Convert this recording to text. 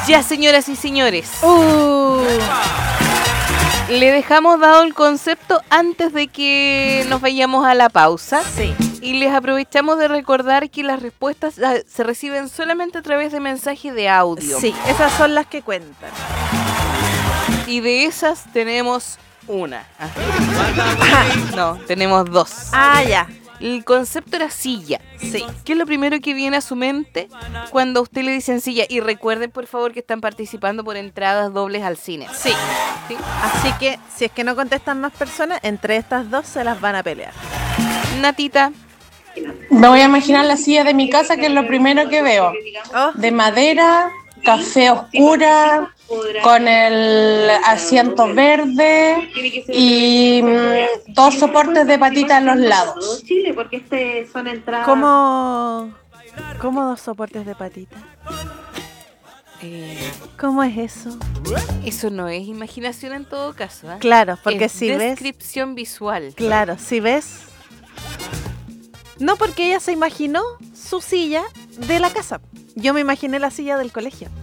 Ya, señoras y señores. Le dejamos dado el concepto antes de que nos vayamos a la pausa. Sí. Y les aprovechamos de recordar que las respuestas se reciben solamente a través de mensaje de audio. Sí, esas son las que cuentan. Y de esas tenemos una. No, tenemos dos. Ah, ya. El concepto era silla. Sí. ¿Qué es lo primero que viene a su mente cuando a usted le dicen silla? Y recuerden, por favor, que están participando por entradas dobles al cine. Sí. ¿Sí? Así que, si es que no contestan más personas, entre estas dos se las van a pelear. Natita. Me voy a imaginar la silla de mi casa, que es lo primero que veo. Oh, De madera, café oscura, con el asiento verde y dos soportes de patita en los lados. ¿cómo dos soportes de patita? ¿Cómo es eso? Eso no es imaginación en todo caso, ¿eh? Claro, porque es si ves... descripción visual. Claro, si ves... No, porque ella se imaginó su silla de la casa. Yo me imaginé la silla del colegio.